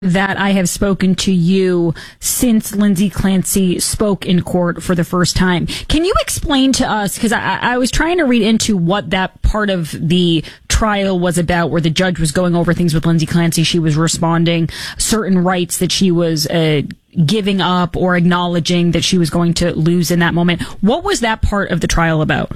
that I have spoken to you since Lindsay Clancy spoke in court for the first time. Can you explain to us, because I was trying to read into what that part of the trial was about, where the judge was going over things with Lindsay Clancy. She was responding certain rights that she was giving up or acknowledging that she was going to lose in that moment. What was that part of the trial about?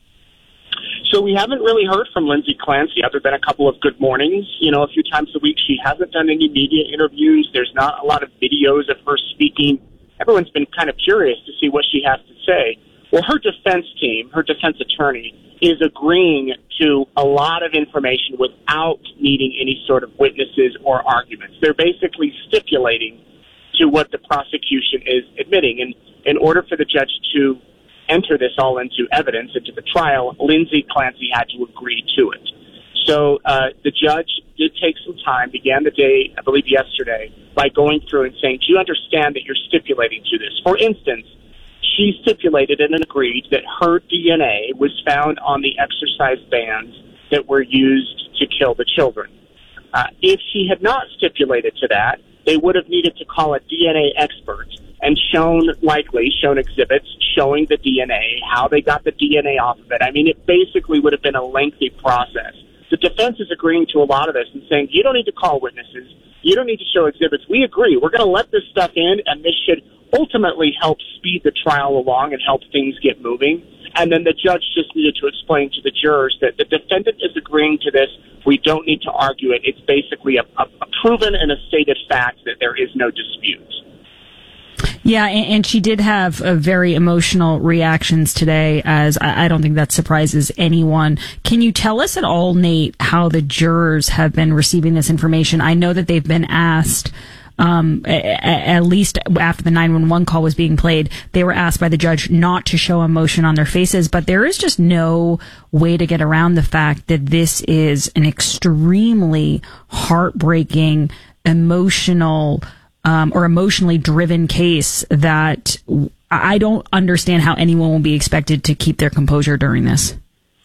So we haven't really heard from Lindsay Clancy other than a couple of good mornings. A few times a week. She hasn't done any media interviews. There's not a lot of videos of her speaking. Everyone's been kind of curious to see what she has to say. Well, her defense team, her defense attorney, is agreeing to a lot of information without needing any sort of witnesses or arguments. They're basically stipulating to what the prosecution is admitting. And in order for the judge to enter this all into evidence, into the trial, Lindsay Clancy had to agree to it. So the judge did take some time, began the day, I believe yesterday, by going through and saying, do you understand that you're stipulating to this? For instance, she stipulated and agreed that her DNA was found on the exercise bands that were used to kill the children. If she had not stipulated to that, they would have needed to call a DNA expert and shown exhibits showing the DNA, how they got the DNA off of it. I mean, it basically would have been a lengthy process. The defense is agreeing to a lot of this and saying, you don't need to call witnesses. You don't need to show exhibits. We agree. We're going to let this stuff in, and this should ultimately help speed the trial along and help things get moving. And then the judge just needed to explain to the jurors that the defendant is agreeing to this. We don't need to argue it. It's basically a proven and a stated fact that there is no dispute. Yeah, and she did have very emotional reactions today, as I don't think that surprises anyone. Can you tell us at all, Nate, how the jurors have been receiving this information? I know that they've been asked, at least after the 911 call was being played, they were asked by the judge not to show emotion on their faces, but there is just no way to get around the fact that this is an extremely heartbreaking, emotional or emotionally driven case that I don't understand how anyone will be expected to keep their composure during this.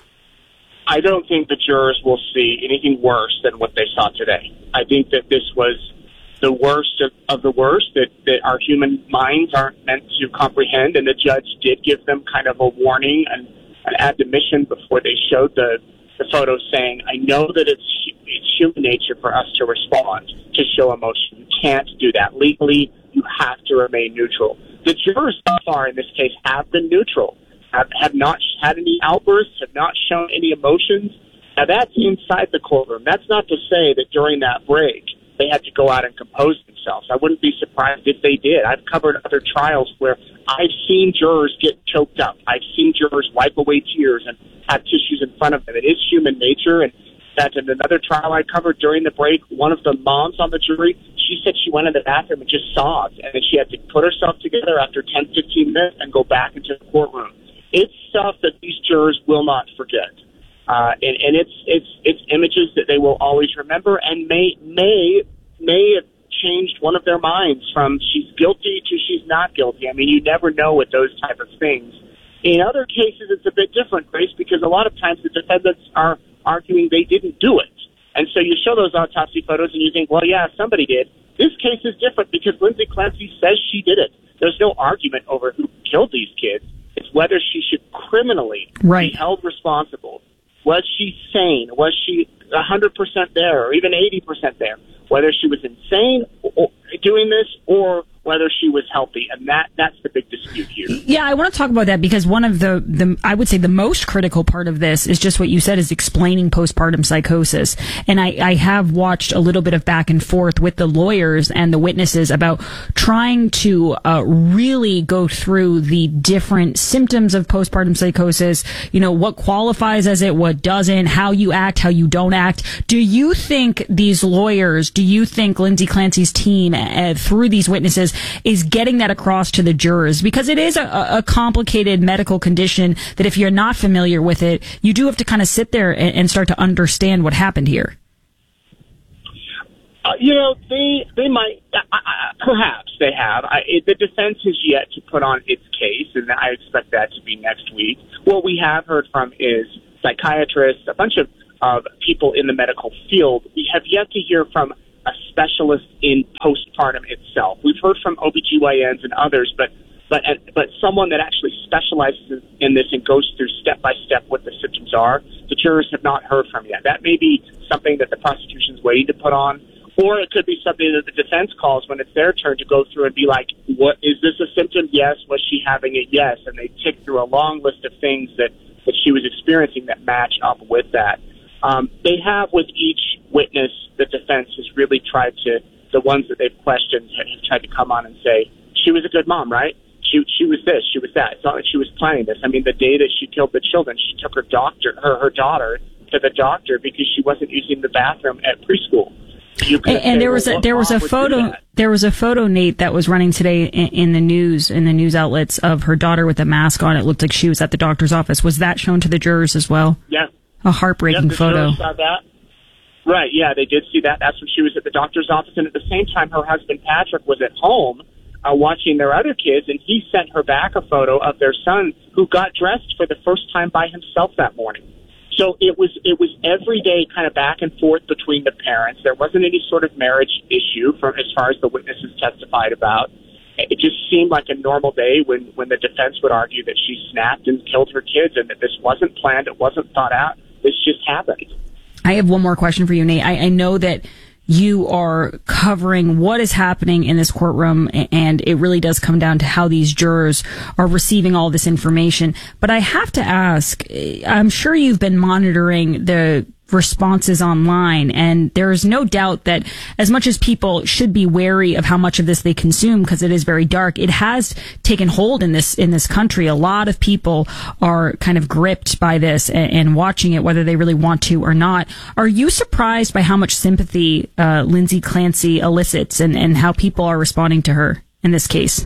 I don't think the jurors will see anything worse than what they saw today. I think that this was the worst of the worst that our human minds aren't meant to comprehend, and the judge did give them kind of a warning and an admonition before they showed the photo, saying, I know that it's human nature for us to respond, to show emotion. You can't do that. Legally, you have to remain neutral. The jurors so far in this case have been neutral, have not had any outbursts, have not shown any emotions. Now, that's inside the courtroom. That's not to say that during that break they had to go out and compose themselves. I wouldn't be surprised if they did. I've covered other trials where I've seen jurors get choked up. I've seen jurors wipe away tears and have tissues in front of them. It is human nature, and that in another trial I covered during the break, one of the moms on the jury, she said she went in the bathroom and just sobbed, and then she had to put herself together after 10, 15 minutes and go back into the courtroom. It's stuff that these jurors will not forget. And it's images that they will always remember, and may have changed one of their minds from she's guilty to she's not guilty. I mean, you never know with those type of things. In other cases, it's a bit different, Grace, because a lot of times the defendants are arguing they didn't do it. And so you show those autopsy photos and you think, well, yeah, somebody did. This case is different because Lindsay Clancy says she did it. There's no argument over who killed these kids. It's whether she should criminally be held responsible. Was she sane? Was she 100% there or even 80% there? Whether she was insane doing this or whether she was healthy. And that's the big dispute here. Yeah, I want to talk about that because one of the I would say the most critical part of this is just what you said, is explaining postpartum psychosis. And I have watched a little bit of back and forth with the lawyers and the witnesses about trying to really go through the different symptoms of postpartum psychosis, what qualifies as it, what doesn't, how you act, how you don't act. Do you think these lawyers, do you think Lindsay Clancy's team through these witnesses is getting that across to the jurors? Because it is a complicated medical condition that if you're not familiar with it, you do have to kind of sit there and start to understand what happened here. They might, perhaps they have. The defense has yet to put on its case, and I expect that to be next week. What we have heard from is psychiatrists, a bunch of people in the medical field. We have yet to hear from a specialist in postpartum itself. We've heard from OBGYNs and others, but someone that actually specializes in this and goes through step by step what the symptoms are, the jurors have not heard from yet. That may be something that the prosecution's waiting to put on, or it could be something that the defense calls when it's their turn to go through and be like, "What is this a symptom? Yes. Was she having it? Yes." And they tick through a long list of things that she was experiencing that match up with that. They have, with each witness, the defense has really tried to, the ones that they've questioned have tried to come on and say, she was a good mom, right? She was this, she was that. It's not like she was planning this. I mean, the day that she killed the children, she took her daughter to the doctor because she wasn't using the bathroom at preschool. And there was a photo, Nate, that was running today in the news outlets of her daughter with a mask on. It looked like she was at the doctor's office. Was that shown to the jurors as well? Yeah. A heartbreaking photo. Jurors saw that. Right, yeah, they did see that. That's when she was at the doctor's office. And at the same time, her husband, Patrick, was at home watching their other kids, and he sent her back a photo of their son who got dressed for the first time by himself that morning. So it was every day kind of back and forth between the parents. There wasn't any sort of marriage issue from as far as the witnesses testified about. It just seemed like a normal day when the defense would argue that she snapped and killed her kids and that this wasn't planned, it wasn't thought out. This just happened. I have one more question for you, Nate. I know that you are covering what is happening in this courtroom, and it really does come down to how these jurors are receiving all this information. But I have to ask, I'm sure you've been monitoring the responses online, and there is no doubt that as much as people should be wary of how much of this they consume because it is very dark, it has taken hold in this country. A lot of people are kind of gripped by this and watching it, whether they really want to or not. Are you surprised by how much sympathy Lindsay Clancy elicits and how people are responding to her in this case?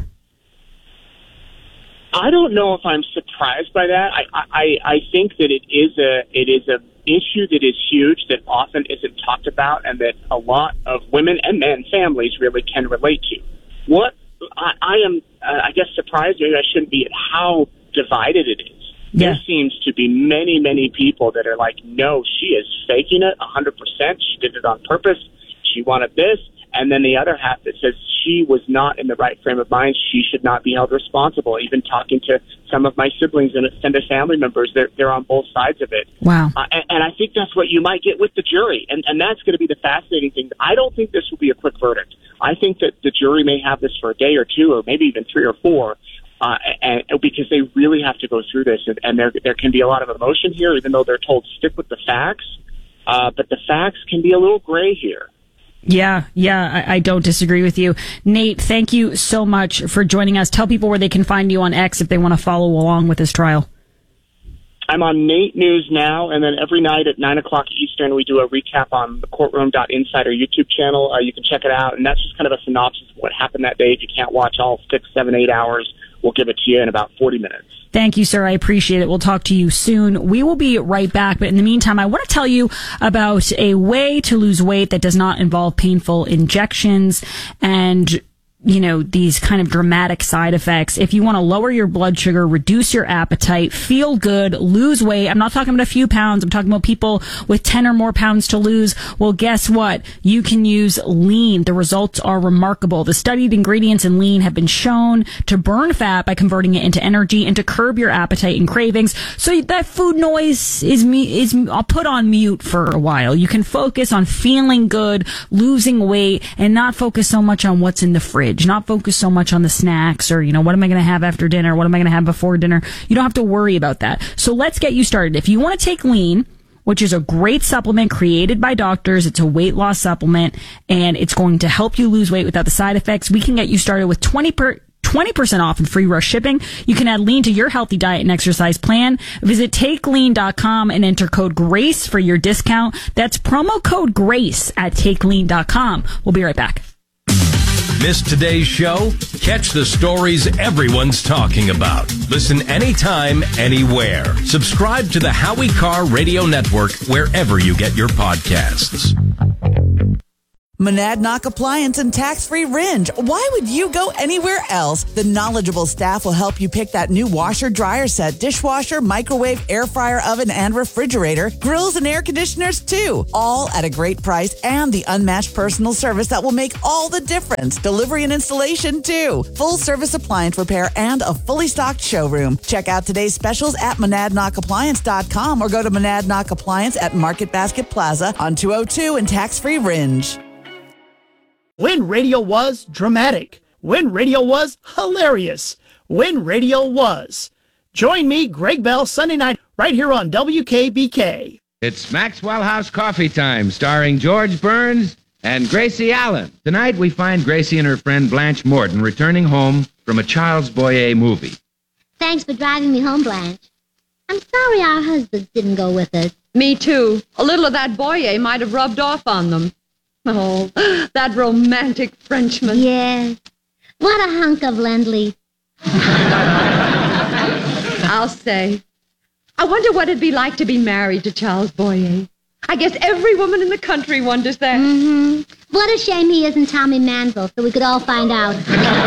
I don't know if I'm surprised by that. I think that it is a issue that is huge that often isn't talked about and that a lot of women and men families really can relate to. What I am, I guess, surprised, maybe I shouldn't be, at how divided it is. Yeah. There seems to be many, many people that are like, no, she is faking it 100%. She did it on purpose. She wanted this. And then the other half that says she was not in the right frame of mind. She should not be held responsible. Even talking to some of my siblings and extended family members, they're on both sides of it. Wow. And I think that's what you might get with the jury. And that's going to be the fascinating thing. I don't think this will be a quick verdict. I think that the jury may have this for a day or two or maybe even 3 or 4 and because they really have to go through this. And there can be a lot of emotion here, even though they're told stick with the facts. But the facts can be a little gray here. Yeah, I don't disagree with you. Nate, thank you so much for joining us. Tell people where they can find you on X if they want to follow along with this trial. I'm on Nate News now, and then every night at 9 o'clock Eastern, we do a recap on the Courtroom.Insider YouTube channel. You can check it out, and that's just kind of a synopsis of what happened that day. If you can't watch all 6, 7, 8 hours, we'll give it to you in about 40 minutes. Thank you, sir. I appreciate it. We'll talk to you soon. We will be right back. But in the meantime, I want to tell you about a way to lose weight that does not involve painful injections and, you know, these kind of dramatic side effects. If you want to lower your blood sugar, reduce your appetite, feel good, lose weight. I'm not talking about a few pounds. I'm talking about people with 10 or more pounds to lose. Well, guess what? You can use lean. The results are remarkable. The studied ingredients in lean have been shown to burn fat by converting it into energy and to curb your appetite and cravings. So that food noise is I'll put on mute for a while. You can focus on feeling good, losing weight, and not focus so much on what's in the fridge. Not focus so much on the snacks or, you know, what am I going to have after dinner? What am I going to have before dinner? You don't have to worry about that. So let's get you started. If you want to take lean, which is a great supplement created by doctors, it's a weight loss supplement and it's going to help you lose weight without the side effects. We can get you started with 20% off and free rush shipping. You can add lean to your healthy diet and exercise plan. Visit takelean.com and enter code GRACE for your discount. That's promo code GRACE at takelean.com. We'll be right back. Missed today's show? Catch the stories everyone's talking about. Listen anytime, anywhere. Subscribe to the Howie Carr Radio Network wherever you get your podcasts. Monadnock Appliance and Tax-Free Ringe. Why would you go anywhere else? The knowledgeable staff will help you pick that new washer, dryer set, dishwasher, microwave, air fryer, oven, and refrigerator, grills and air conditioners too. All at a great price and the unmatched personal service that will make all the difference. Delivery and installation too. Full service appliance repair and a fully stocked showroom. Check out today's specials at monadnockappliance.com or go to Monadnock Appliance at Market Basket Plaza on 202 and Tax-Free Ringe. When radio was dramatic. When radio was hilarious. When radio was. Join me, Greg Bell, Sunday night, right here on WKBK. It's Maxwell House Coffee Time, starring George Burns and Gracie Allen. Tonight we find Gracie and her friend Blanche Morton returning home from a Charles Boyer movie. Thanks for driving me home, Blanche. I'm sorry our husbands didn't go with us. Me too. A little of that Boyer might have rubbed off on them. Oh, that romantic Frenchman. Yes. What a hunk of Lindley. I'll say. I wonder what it'd be like to be married to Charles Boyer. I guess every woman in the country wonders that. Mm-hmm. What a shame he isn't Tommy Manville, so we could all find out.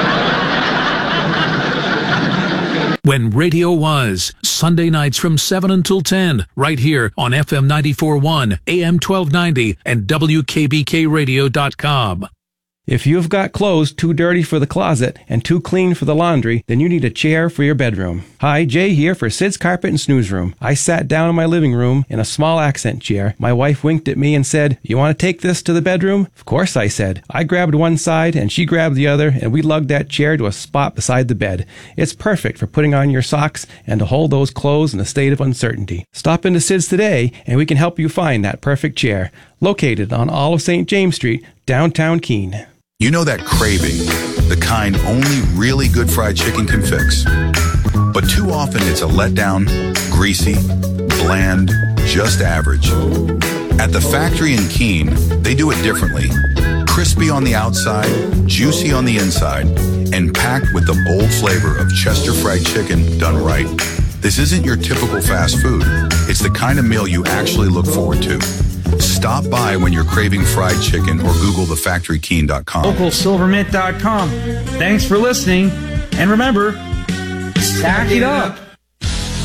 When radio was, Sunday nights from 7 until 10, right here on FM 94.1, AM 1290, and WKBKRadio.com. If you've got clothes too dirty for the closet and too clean for the laundry, then you need a chair for your bedroom. Hi, Jay here for Sid's Carpet and Snooze Room. I sat down in my living room in a small accent chair. My wife winked at me and said, "You want to take this to the bedroom?" Of course, I said. I grabbed one side and she grabbed the other, and we lugged that chair to a spot beside the bed. It's perfect for putting on your socks and to hold those clothes in a state of uncertainty. Stop into Sid's today and we can help you find that perfect chair. Located on all of St. James Street, downtown Keene. You know that craving, the kind only really good fried chicken can fix. But too often it's a letdown, greasy, bland, just average. At the factory in Keene, they do it differently. Crispy on the outside, juicy on the inside, and packed with the bold flavor of Chester fried chicken done right. This isn't your typical fast food. It's the kind of meal you actually look forward to. Stop by when you're craving fried chicken or Google thefactorykeene.com. LocalSilverMint.com. Thanks for listening. And remember, stack it up.